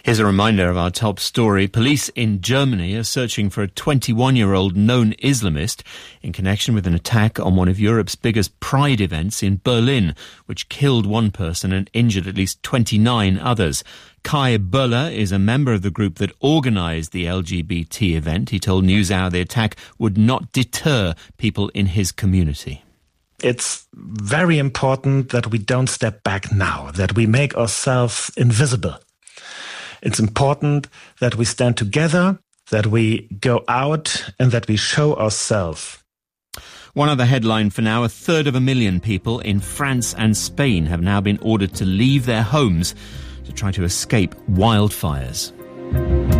Here's a reminder of our top story. Police in Germany are searching for a 21-year-old known Islamist in connection with an attack on one of Europe's biggest pride events in Berlin, which killed one person and injured at least 29 others. Kai Böller is a member of the group that organised the LGBT event. He told NewsHour the attack would not deter people in his community. It's very important that we don't step back now, that we make ourselves invisible. It's important that we stand together, that we go out and that we show ourselves. One other headline for now, 1/3 people in France and Spain have now been ordered to leave their homes to try to escape wildfires.